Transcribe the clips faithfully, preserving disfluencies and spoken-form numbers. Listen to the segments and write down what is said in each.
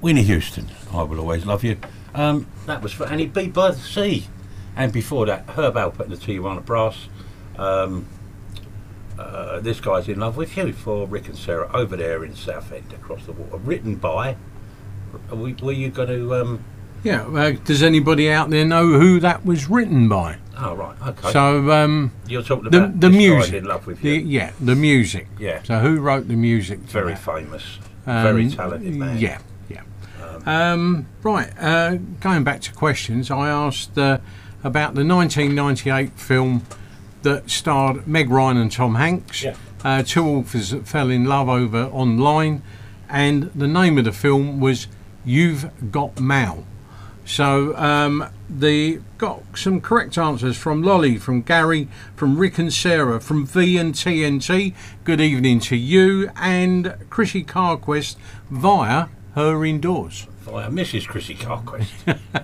Whitney Houston, I Will Always Love You. Um, that was for Annie B by the Sea. And before that, Herb Alpert and the Tijuana Brass. Um, uh, this Guy's in Love with You for Rick and Sarah over there in Southend across the water. Written by. Were, were you going to? Um, yeah. Uh, does anybody out there know who that was written by? Oh right, okay. So um, you're talking the about the This music. Guy's in Love with You. The, yeah, the music. Yeah. So who wrote the music? Very that? famous, um, very talented man. Yeah, yeah. Um, um, right. Uh, going back to questions, I asked uh, about the nineteen ninety-eight film that starred Meg Ryan and Tom Hanks. Yeah. Uh, two authors that fell in love over online, and the name of the film was You've Got Mal. So um, they got some correct answers from Lolly, from Gary, from Rick and Sarah, from V and T N T. Good evening to you, and Chrissy Carquest via her indoors. Via Missus Chrissy Carquest.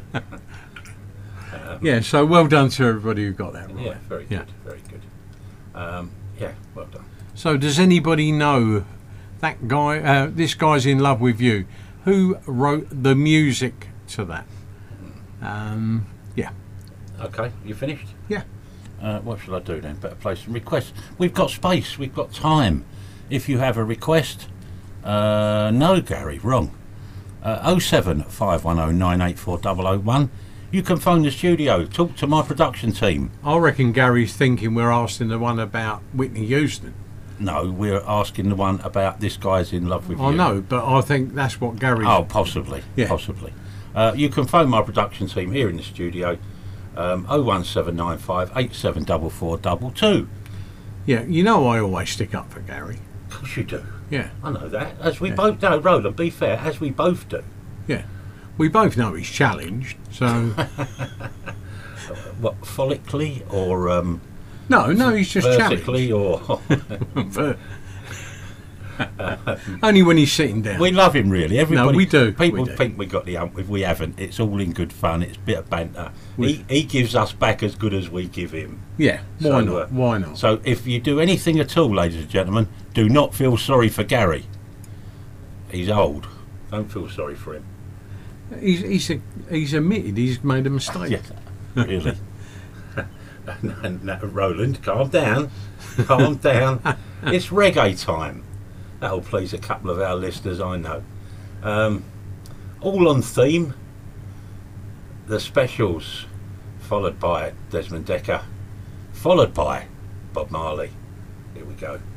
um, Yeah, so well done to everybody who got that right. Yeah, very Yeah. good, very good. Um, yeah, well done. So does anybody know that guy, uh, This Guy's in Love with You, who wrote the music to that? Um, yeah. Okay, you finished? Yeah. Uh, what shall I do then? Better place some requests. We've got space, we've got time. If you have a request, uh, no, Gary, wrong. Uh, oh seven five one oh nine eight four oh oh one. You can phone the studio, talk to my production team. I reckon Gary's thinking we're asking the one about Whitney Houston. No, we're asking the one about This Guy's in Love with I You. know, but I think that's what Gary's... Oh, possibly, Yeah. possibly. Uh, you can phone my production team here in the studio, um, oh one seven nine five eight seven four four two two. Yeah, you know I always stick up for Gary. Of course you do. Yeah, I know that. As we Yeah. both know, Roland, be fair, as we both do. yeah. We both know he's challenged, so... What, follically or um, No, no, he's just vertically or... challenged. Only when he's sitting down. We love him, really. Everybody, we do, People we do. think we got the ump with. We haven't. It's all in good fun. It's a bit of banter. We- He, he gives us back as good as we give him. Yeah, why So, not? uh, Why not? So if you do anything at all, ladies and gentlemen, do not feel sorry for Gary. He's old. Don't feel sorry for him. He's he's a, he's admitted he's made a mistake. Yeah, really. no, no, Roland, calm down. Calm down. It's reggae time. That'll please a couple of our listeners, I know. Um, all on theme. The Specials, followed by Desmond Decker, followed by Bob Marley. Here we go.